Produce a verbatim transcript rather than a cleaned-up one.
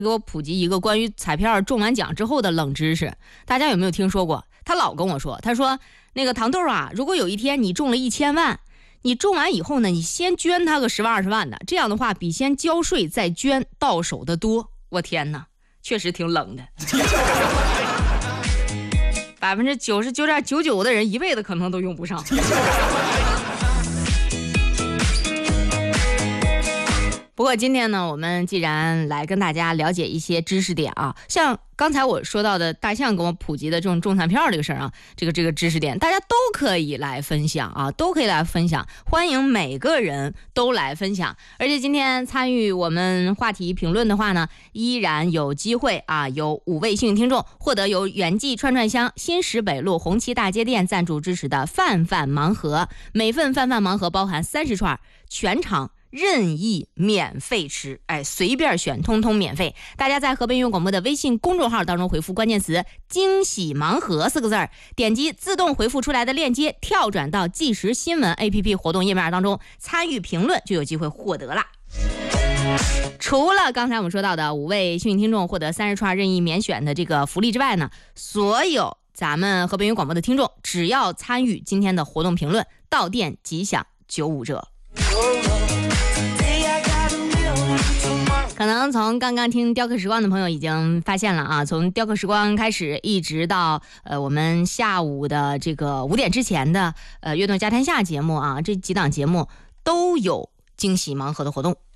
给我普及一个关于彩票中完奖之后的冷知识。大家有没有听说过？他老跟我说，他说那个糖豆啊，如果有一天你中了一千万，你中完以后呢，你先捐他个十万二十万的，这样的话比先交税再捐到手的多。我天哪，确实挺冷的。百分之九十九点九九的人一辈子可能都用不上。不过今天呢，我们既然来跟大家了解一些知识点啊，像刚才我说到的大象跟我普及的这种中彩票这个事儿啊，这个这个知识点，大家都可以来分享啊，都可以来分享，欢迎每个人都来分享。而且今天参与我们话题评论的话呢，依然有机会啊，有五位幸运听众获得由远记串串香新石北路红旗大街店赞助支持的饭饭盲盒，每份饭饭盲盒包含三十串，全场任意免费吃，哎，随便选，通通免费。大家在河北音乐广播的微信公众号当中回复关键词惊喜盲盒四个字，点击自动回复出来的链接，跳转到即时新闻 A P P 活动页面当中，参与评论就有机会获得了。除了刚才我们说到的五位幸运听众获得三十串任意免选的这个福利之外呢，所有咱们河北音乐广播的听众只要参与今天的活动评论，到店即享九五折。可能从刚刚听雕刻时光的朋友已经发现了啊，从雕刻时光开始一直到呃我们下午的这个五点之前的呃悦动家天下节目啊，这几档节目都有惊喜盲盒的活动。